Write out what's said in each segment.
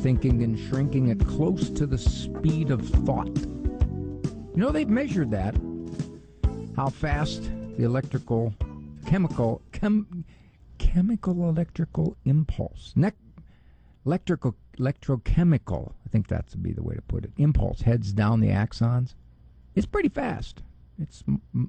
thinking and shrinking at close to the speed of thought. You know, they've measured that, how fast the chemical electrical impulse, electrochemical, I think that's would be the way to put it, impulse heads down the axons. It's pretty fast. It's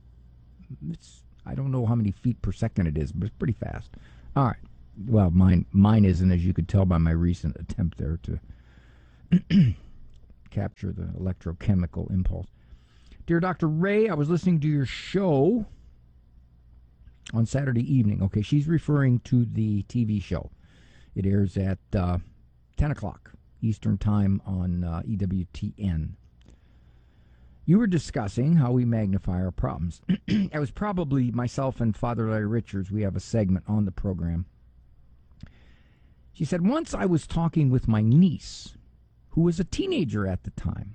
I don't know how many feet per second it is, but it's pretty fast. All right. Well, mine isn't, as you could tell by my recent attempt there to capture the electrochemical impulse. Dear Dr. Ray, I was listening to your show on Saturday evening. Okay, she's referring to the TV show. It airs at 10 o'clock Eastern Time on EWTN. You were discussing how we magnify our problems. It was probably myself and Father Larry Richards. We have a segment on the program. She said, once I was talking with my niece, who was a teenager at the time.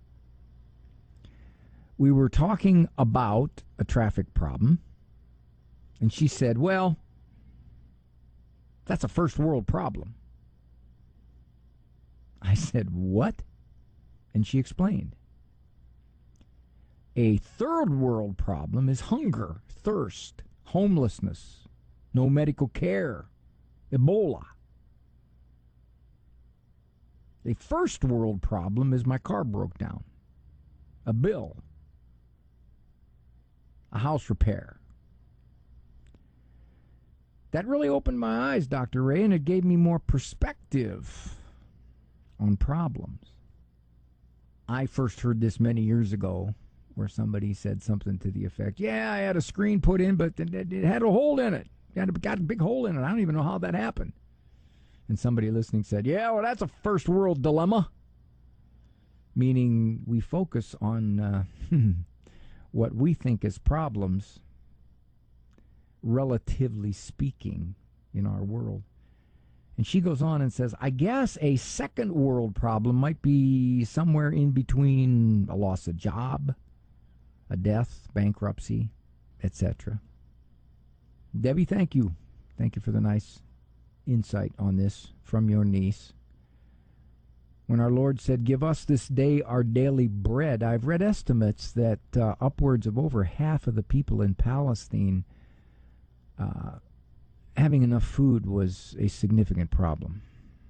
We were talking about a traffic problem, and she said, well, that's a first world problem. I said, what? And she explained. A third world problem is hunger, thirst, homelessness, no medical care, Ebola. A first world problem is my car broke down, a bill, a house repair. That really opened my eyes, Dr. Ray, and it gave me more perspective on problems. I first heard this many years ago where somebody said something to the effect, yeah, I had a screen put in, but it had a hole in it. It got a big hole in it. I don't even know how that happened. And somebody listening said, yeah, well, that's a first world dilemma. Meaning we focus on what we think is problems, relatively speaking, in our world. And she goes on and says, I guess a second world problem might be somewhere in between a loss of job, a death, bankruptcy, etc. Debbie, thank you. Thank you for the nice insight on this from your niece. When our Lord said, give us this day our daily bread, I've read estimates that upwards of over half of the people in Palestine having enough food was a significant problem.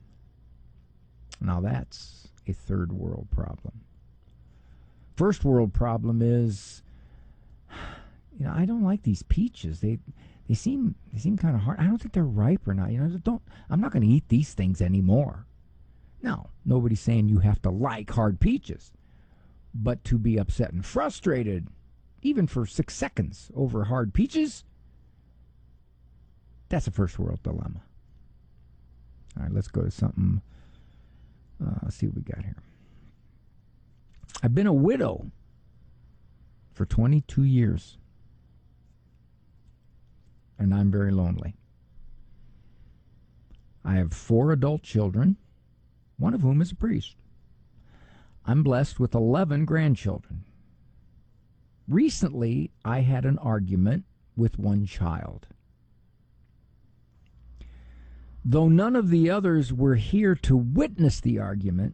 Now that's a third world problem. First world problem is, I don't like these peaches. They seem kind of hard. I don't think they're ripe or not. I'm not going to eat these things anymore. Now, nobody's saying you have to like hard peaches, but to be upset and frustrated, even for 6 seconds, over hard peaches, that's a first world dilemma. All right, let's go to something. Let's see what we got here. I've been a widow for 22 years, and I'm very lonely. I have 4 adult children, one of whom is a priest. I'm blessed with 11 grandchildren. Recently, I had an argument with one child. Though none of the others were here to witness the argument,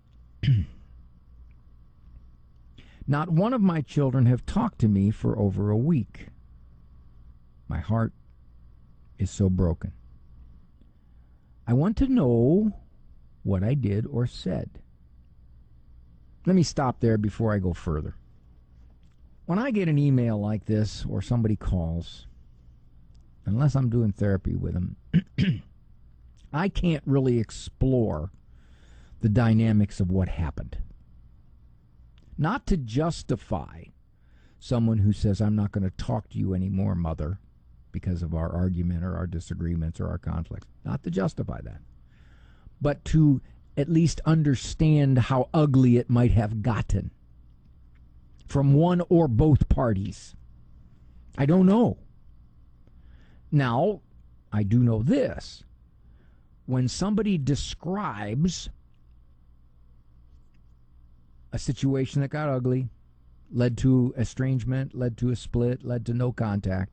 not one of my children have talked to me for over a week. My heart is so broken. I want to know what I did or said. Let me stop there before I go further. When I get an email like this or somebody calls, unless I'm doing therapy with them, I can't really explore the dynamics of what happened. Not to justify someone who says, I'm not going to talk to you anymore, mother, because of our argument or our disagreements or our conflicts. Not to justify that. But to at least understand how ugly it might have gotten from one or both parties. I don't know. Now, I do know this. When somebody describes a situation that got ugly, led to estrangement, led to a split, led to no contact,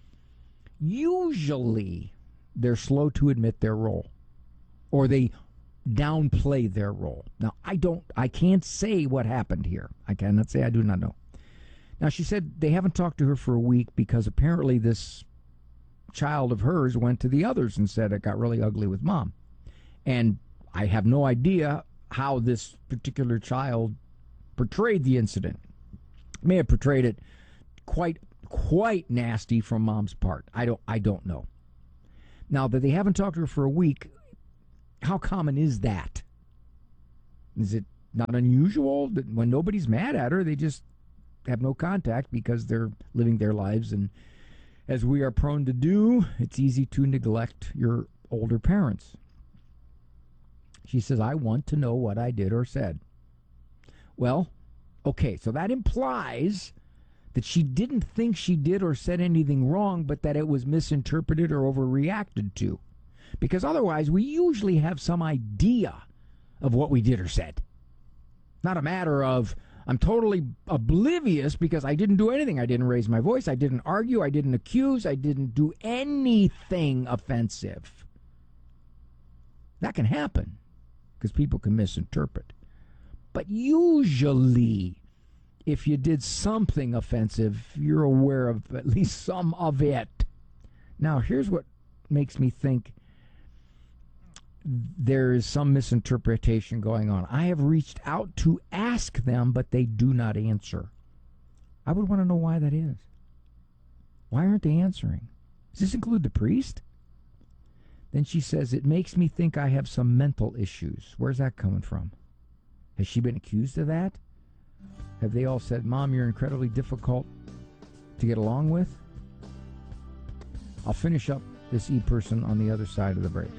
usually they're slow to admit their role, or they downplay their role. Now, I can't say what happened here. I cannot say, I do not know. Now, she said they haven't talked to her for a week because apparently this child of hers went to the others and said it got really ugly with mom. And I have no idea how this particular child portrayed the incident. May have portrayed it quite nasty from mom's part. I don't know. Now that they haven't talked to her for a week, how common is that? Is it not unusual that when nobody's mad at her, they just have no contact because they're living their lives? And as we are prone to do, it's easy to neglect your older parents. She says, I want to know what I did or said. Well, okay, so that implies that she didn't think she did or said anything wrong, but that it was misinterpreted or overreacted to. Because otherwise, we usually have some idea of what we did or said. Not a matter of, I'm totally oblivious because I didn't do anything. I didn't raise my voice. I didn't argue. I didn't accuse. I didn't do anything offensive. That can happen because people can misinterpret. But usually, if you did something offensive, you're aware of at least some of it. Now, here's what makes me think there is some misinterpretation going on. I have reached out to ask them, but they do not answer. I would want to know why that is. Why aren't they answering? Does this include the priest? Then she says, it makes me think I have some mental issues. Where's that coming from? Has she been accused of that? Have they all said, Mom, you're incredibly difficult to get along with? I'll finish up this e-person on the other side of the break.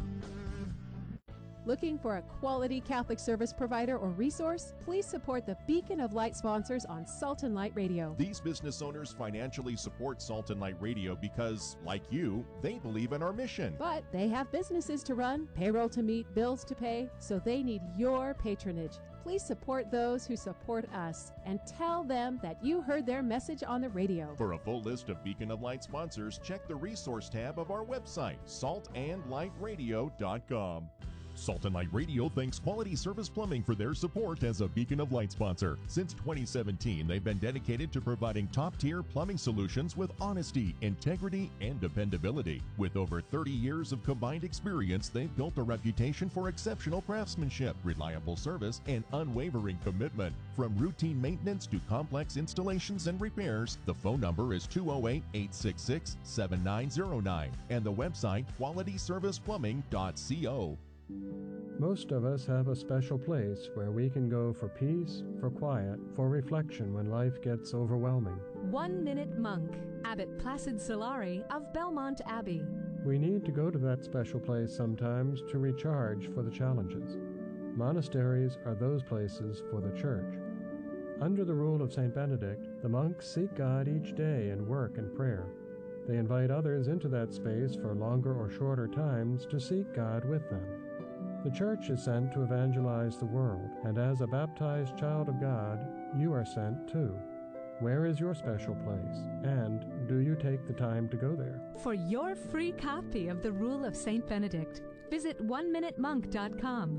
Looking for a quality Catholic service provider or resource? Please support the Beacon of Light sponsors on Salt and Light Radio. These business owners financially support Salt and Light Radio because, like you, they believe in our mission. But they have businesses to run, payroll to meet, bills to pay, so they need your patronage. Please support those who support us and tell them that you heard their message on the radio. For a full list of Beacon of Light sponsors, check the resource tab of our website, saltandlightradio.com. Salt and Light Radio thanks Quality Service Plumbing for their support as a Beacon of Light sponsor. Since 2017, they've been dedicated to providing top-tier plumbing solutions with honesty, integrity, and dependability. With over 30 years of combined experience, they've built a reputation for exceptional craftsmanship, reliable service, and unwavering commitment. From routine maintenance to complex installations and repairs, the phone number is 208-866-7909 and the website qualityserviceplumbing.co. Most of us have a special place where we can go for peace, for quiet, for reflection when life gets overwhelming. 1 Minute Monk, Abbot Placid Solari of Belmont Abbey. We need to go to that special place sometimes to recharge for the challenges. Monasteries are those places for the church. Under the rule of St. Benedict, the monks seek God each day in work and prayer. They invite others into that space for longer or shorter times to seek God with them. The Church is sent to evangelize the world, and as a baptized child of God, you are sent too. Where is your special place, and do you take the time to go there? For your free copy of The Rule of St. Benedict, visit oneminutemonk.com.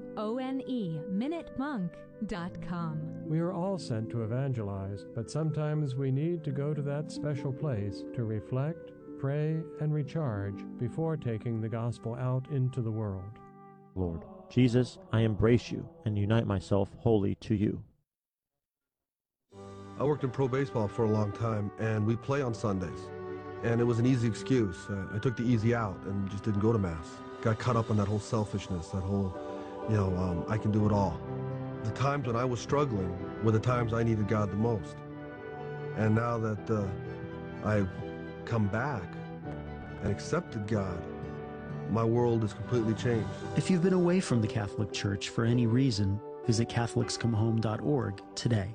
ONE-minutemonk.com. We are all sent to evangelize, but sometimes we need to go to that special place to reflect, pray, and recharge before taking the gospel out into the world. Lord Jesus, I embrace you and unite myself wholly to you. I worked in pro baseball for a long time, and we play on Sundays. And it was an easy excuse. I took the easy out and just didn't go to Mass. Got caught up in that whole selfishness, that whole, I can do it all. The times when I was struggling were the times I needed God the most. And now that I've come back and accepted God, my world is completely changed. If you've been away from the Catholic Church for any reason, visit CatholicsComeHome.org today.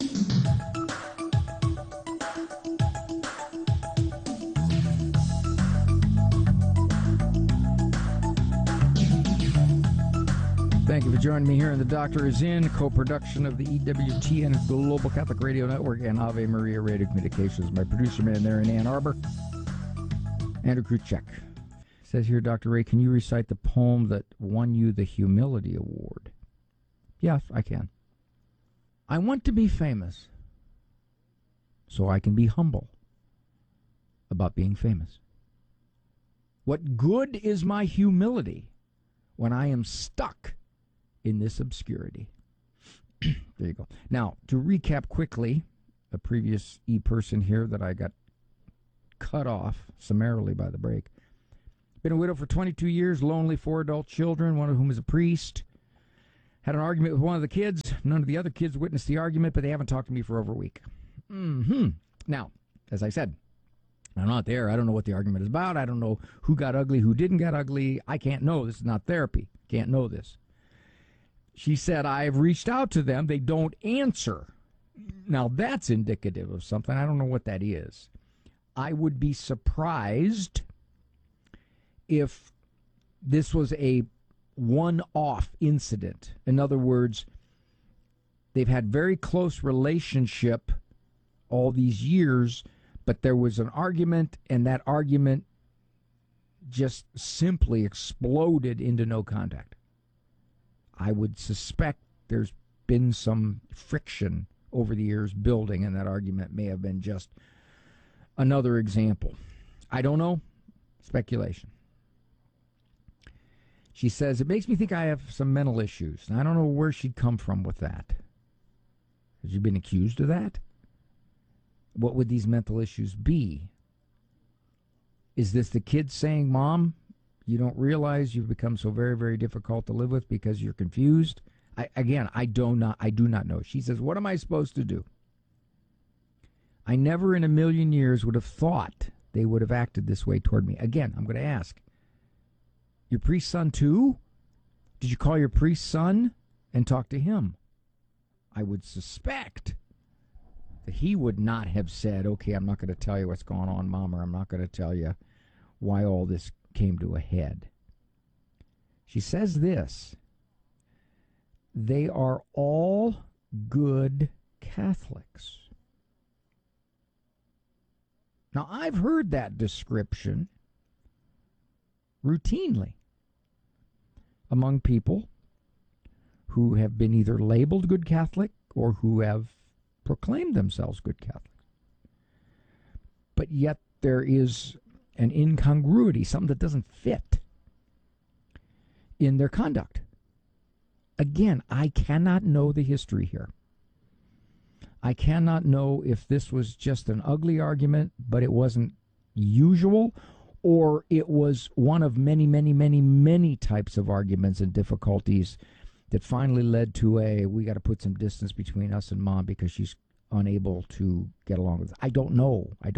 Thank you for joining me here in The Doctor Is In, co-production of the EWTN Global Catholic Radio Network and Ave Maria Radio Communications. My producer man there in Ann Arbor, Andrew Kruchek. Says here, Dr. Ray, can you recite the poem that won you the Humility Award? Yes, I can. I want to be famous so I can be humble about being famous. What good is my humility when I am stuck in this obscurity? There you go. Now, to recap quickly, a previous e-person here that I got cut off summarily by the break. Been a widow for 22 years, lonely, 4 adult children, one of whom is a priest. Had an argument with one of the kids. None of the other kids witnessed the argument, but they haven't talked to me for over a week. Now, as I said, I'm not there. I don't know what the argument is about. I don't know who got ugly, who didn't get ugly. I can't know. This is not therapy. Can't know this. She said, I've reached out to them. They don't answer. Now, that's indicative of something. I don't know what that is. I would be surprised if this was a one-off incident. In other words, they've had very close relationship all these years, but there was an argument, and that argument just simply exploded into no contact. I would suspect there's been some friction over the years building, and that argument may have been just another example. I don't know. Speculation. She says, it makes me think I have some mental issues. And I don't know where she'd come from with that. Has she been accused of that? What would these mental issues be? Is this the kid saying, Mom, you don't realize you've become so very, very difficult to live with because you're confused? I do not know. She says, what am I supposed to do? I never in a million years would have thought they would have acted this way toward me. Again, I'm going to ask, your priest son too? Did you call your priest son and talk to him? I would suspect that he would not have said, okay, I'm not going to tell you what's going on, Mom, or I'm not going to tell you why all this came to a head. She says this, they are all good Catholics. Now, I've heard that description routinely among people who have been either labeled good Catholic or who have proclaimed themselves good Catholics. But yet there is an incongruity, something that doesn't fit in their conduct. Again, I cannot know the history here. I cannot know if this was just an ugly argument, but it wasn't usual, or it was one of many, many, many, many types of arguments and difficulties that finally led to we got to put some distance between us and Mom because she's unable to get along with us. I don't know. I'm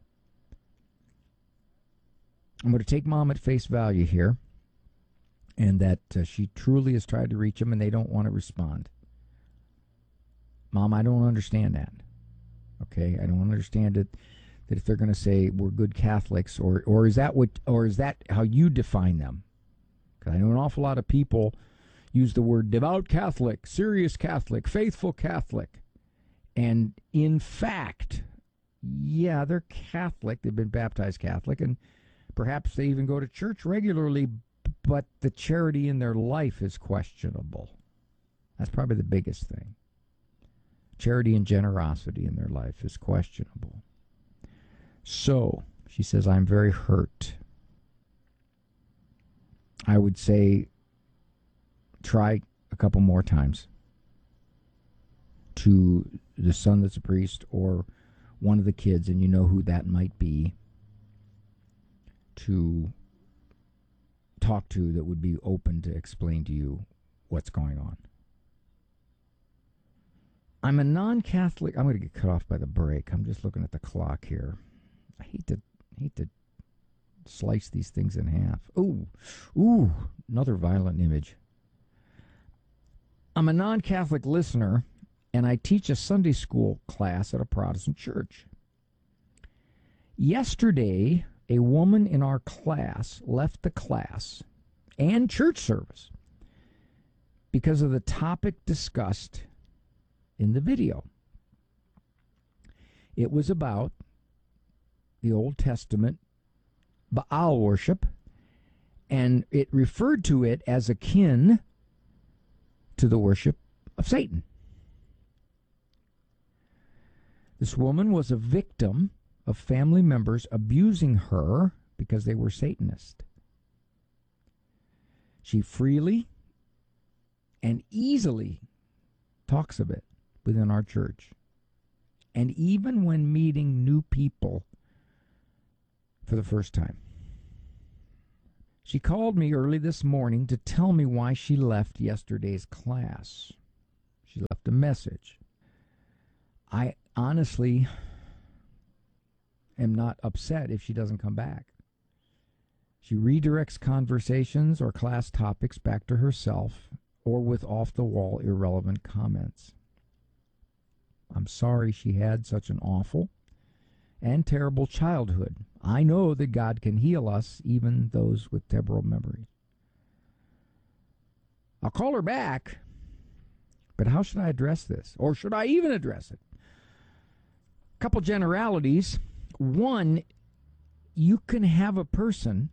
going to take Mom at face value here, and that she truly has tried to reach them and they don't want to respond. Mom, I don't understand that. Okay, I don't understand it. That if they're going to say we're good Catholics, or is that how you define them? Because I know an awful lot of people use the word devout Catholic, serious Catholic, faithful Catholic, and in fact, yeah, they're Catholic. They've been baptized Catholic, and perhaps they even go to church regularly, but the charity in their life is questionable. That's probably the biggest thing. Charity and generosity in their life is questionable. So, she says, I'm very hurt. I would say try a couple more times to the son that's a priest or one of the kids, and you know who that might be, to talk to that would be open to explain to you what's going on. I'm a non-Catholic. I'm going to get cut off by the break. I'm just looking at the clock here. I hate to slice these things in half. Ooh, another violent image. I'm a non-Catholic listener, and I teach a Sunday school class at a Protestant church. Yesterday, a woman in our class left the class and church service because of the topic discussed in the video. It was about the Old Testament Baal worship And it referred to it as akin to the worship of Satan. This woman was a victim of family members abusing her because they were Satanist. She freely and easily talks of it within our church. And even when meeting new people for the first time. She called me early this morning to tell me why she left yesterday's class. She left a message. I honestly am not upset if she doesn't come back. She redirects conversations or class topics back to herself or with off-the-wall irrelevant comments. I'm sorry she had such an awful and terrible childhood. I know that God can heal us, even those with terrible memories. I'll call her back, but how should I address this? Or should I even address it? A couple generalities. One, you can have a person,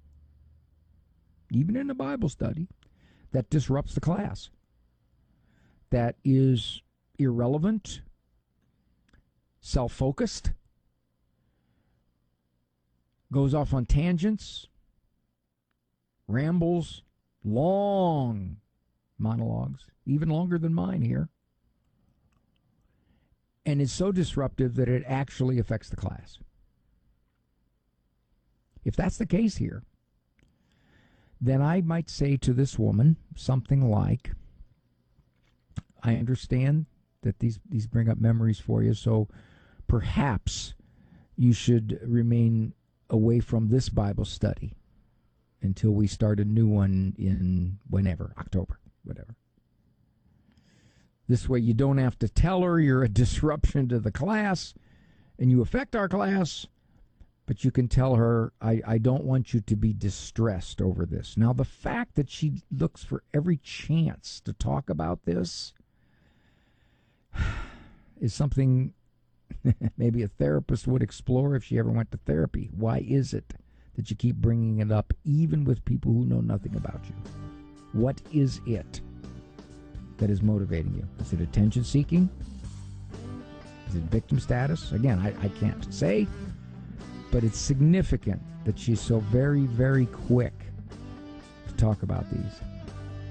even in a Bible study, that disrupts the class, that is irrelevant, self-focused, goes off on tangents, rambles, long monologues, even longer than mine here, and is so disruptive that it actually affects the class. If that's the case here, then I might say to this woman something like, I understand that these bring up memories for you, so perhaps you should remain away from this Bible study until we start a new one in whenever, October, whatever. This way you don't have to tell her you're a disruption to the class and you affect our class, but you can tell her, I don't want you to be distressed over this. Now, the fact that she looks for every chance to talk about this is something maybe a therapist would explore if she ever went to therapy. Why is it that you keep bringing it up, even with people who know nothing about you? What is it that is motivating you? Is it attention seeking? Is it victim status? Again, I can't say, but it's significant that she's so very, very quick to talk about these.